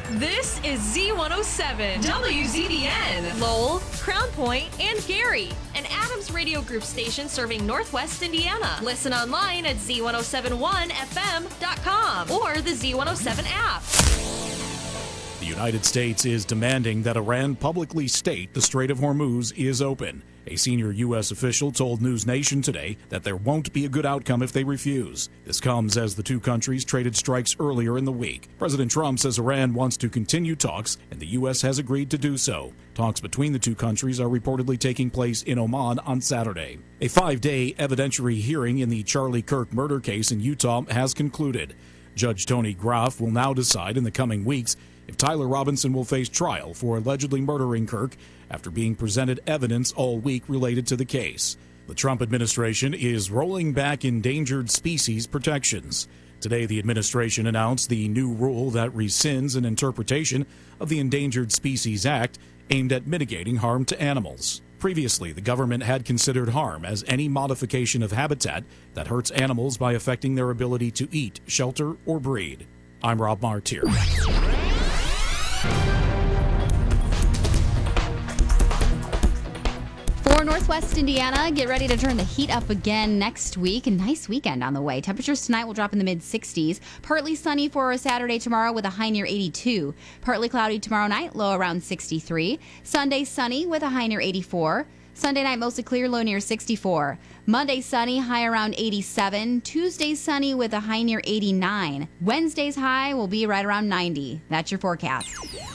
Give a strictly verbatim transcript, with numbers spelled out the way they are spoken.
This is Z one oh seven, W Z B N, Lowell, Crown Point, and Gary, an Adams Radio Group station serving Northwest Indiana. Listen online at Z one oh seven one F M dot com or the Z one oh seven app. The United States is demanding that Iran publicly state the Strait of Hormuz is open. A senior U S official told News Nation today that there won't be a good outcome if they refuse. This comes as the two countries traded strikes earlier in the week. President Trump says Iran wants to continue talks, and the U S has agreed to do so. Talks between the two countries are reportedly taking place in Oman on Saturday. A five-day evidentiary hearing in the Charlie Kirk murder case in Utah has concluded. Judge Tony Graff will now decide in the coming weeks if Tyler Robinson will face trial for allegedly murdering Kirk after being presented evidence all week related to the case. The Trump administration is rolling back endangered species protections. Today, the administration announced the new rule that rescinds an interpretation of the Endangered Species Act aimed at mitigating harm to animals. Previously, the government had considered harm as any modification of habitat that hurts animals by affecting their ability to eat, shelter, or breed. I'm Rob Martier. For Northwest Indiana, get ready to turn the heat up again next week. A nice weekend on the way. Temperatures tonight will drop in the mid-sixties. Partly sunny for a Saturday tomorrow with a high near eighty-two. Partly cloudy tomorrow night, low around sixty-three. Sunday sunny with a high near eighty-four. Sunday night mostly clear, low near sixty-four. Monday sunny, high around eighty-seven. Tuesday sunny with a high near eighty-nine. Wednesday's high will be right around ninety. That's your forecast.